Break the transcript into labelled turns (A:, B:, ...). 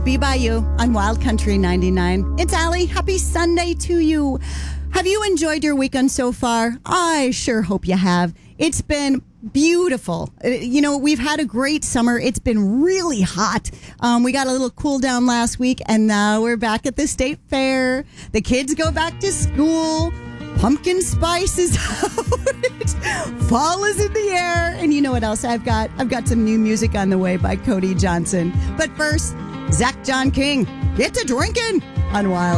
A: Be By You on Wild Country 99. It's Allie. Happy Sunday to you. Have you enjoyed your weekend so far? I sure hope you have. It's been beautiful. We've had a great summer. It's been really hot. We got a little cool down last week, and now we're back at the state fair. The kids go back to school. Pumpkin spice is out. Fall is in the air. And you know what else I've got? I've got some new music on the way by Cody Johnson. But first, Zach John King. Get to drinking on Wild.